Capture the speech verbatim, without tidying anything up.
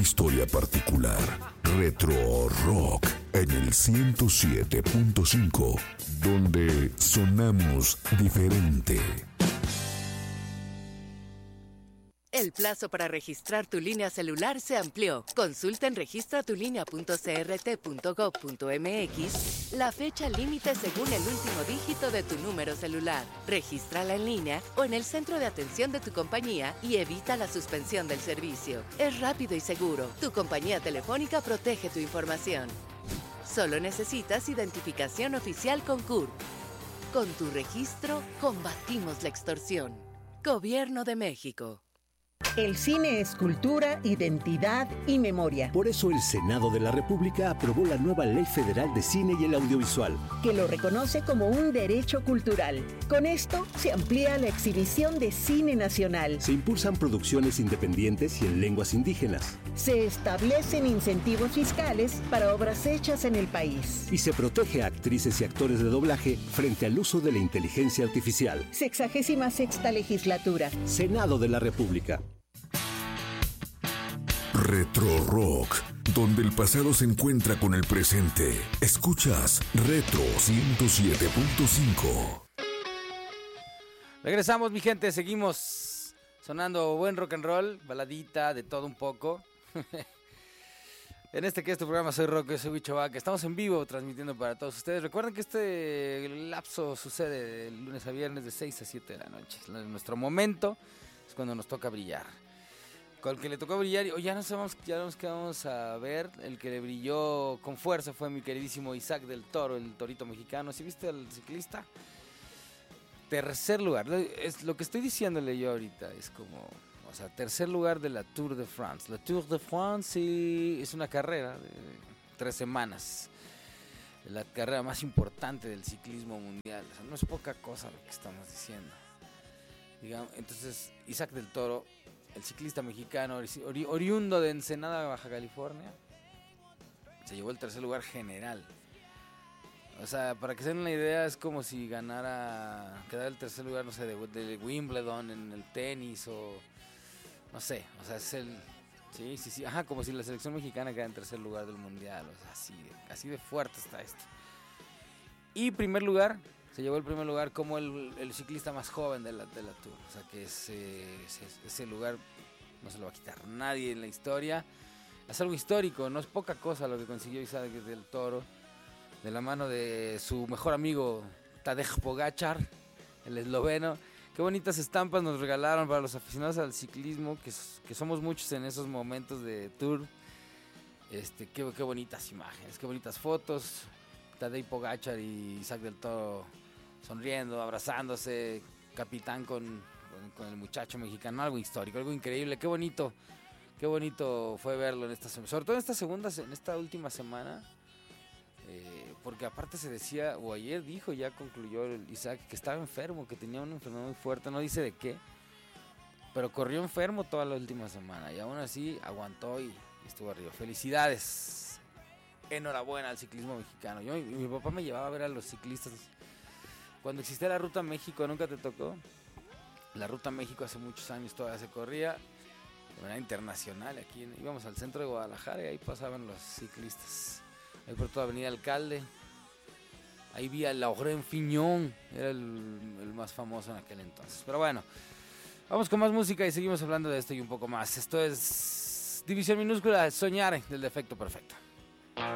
historia particular. Retro Rock en el ciento siete punto cinco, donde sonamos diferente. El plazo para registrar tu línea celular se amplió. Consulta en registra tu línea punto c r t punto gov punto m x la fecha límite según el último dígito de tu número celular. Regístrala en línea o en el centro de atención de tu compañía y evita la suspensión del servicio. Es rápido y seguro. Tu compañía telefónica protege tu información. Solo necesitas identificación oficial con C U R. Con tu registro, combatimos la extorsión. Gobierno de México. El cine es cultura, identidad y memoria. Por eso el Senado de la República aprobó la nueva Ley Federal de Cine y el Audiovisual, que lo reconoce como un derecho cultural. Con esto se amplía la exhibición de cine nacional. Se impulsan producciones independientes y en lenguas indígenas. Se establecen incentivos fiscales para obras hechas en el país. Y se protege a actrices y actores de doblaje frente al uso de la inteligencia artificial. Sexagésima sexta legislatura. Senado de la República. Retro Rock, donde el pasado se encuentra con el presente. Escuchas Retro ciento siete punto cinco. Regresamos, mi gente, seguimos sonando buen rock and roll, baladita, de todo un poco. En este que es tu programa Soy Rock, yo soy Huicho Vaca. Estamos en vivo transmitiendo para todos ustedes. Recuerden que este lapso sucede de lunes a viernes de seis a siete de la noche. Nuestro momento es cuando nos toca brillar. Con el que le tocó brillar, o ya no sabemos, ya nos quedamos a ver, el que le brilló con fuerza fue mi queridísimo Isaac del Toro, el torito mexicano. ¿Sí viste al ciclista? Tercer lugar, es lo que estoy diciéndole yo ahorita, es como, o sea, tercer lugar de la Tour de France. La Tour de France sí, es una carrera de tres semanas, la carrera más importante del ciclismo mundial, o sea, no es poca cosa lo que estamos diciendo. Digamos, entonces, Isaac del Toro, el ciclista mexicano ori- oriundo de Ensenada, Baja California, se llevó el tercer lugar general. O sea, para que se den una idea, es como si ganara, quedara el tercer lugar, no sé, de, de Wimbledon en el tenis o no sé, o sea, es el, sí, sí, sí, ajá, como si la selección mexicana quedara en tercer lugar del mundial, o sea, así de, así de fuerte está esto. Y primer lugar, se llevó el primer lugar como el, el ciclista más joven de la, de la Tour. O sea que ese, ese, ese lugar no se lo va a quitar nadie en la historia. Es algo histórico, no es poca cosa lo que consiguió Isaac del Toro, de la mano de su mejor amigo Tadej Pogačar, el esloveno. Qué bonitas estampas nos regalaron para los aficionados al ciclismo, que, que somos muchos en esos momentos de Tour. Este, qué, qué bonitas imágenes, qué bonitas fotos. Tadej Pogačar y Isaac del Toro sonriendo, abrazándose, capitán con, con, con el muchacho mexicano, algo histórico, algo increíble, qué bonito, qué bonito fue verlo en esta semana, sobre todo en esta segunda, en esta última semana, eh, porque aparte se decía, o ayer dijo, ya concluyó el Isaac, que estaba enfermo, que tenía una enfermedad muy fuerte, no dice de qué, pero corrió enfermo toda la última semana, y aún así aguantó y, y estuvo arriba. Felicidades, enhorabuena al ciclismo mexicano. Yo, mi, mi papá me llevaba a ver a los ciclistas cuando existía la Ruta México. ¿Nunca te tocó? La Ruta México hace muchos años todavía se corría de manera internacional. Aquí en, íbamos al centro de Guadalajara y ahí pasaban los ciclistas. Ahí por toda Avenida Alcalde. Ahí vi a Laurent Fignon, era el, el más famoso en aquel entonces. Pero bueno, vamos con más música y seguimos hablando de esto y un poco más. Esto es División Minúscula, Soñar del Defecto Perfecto.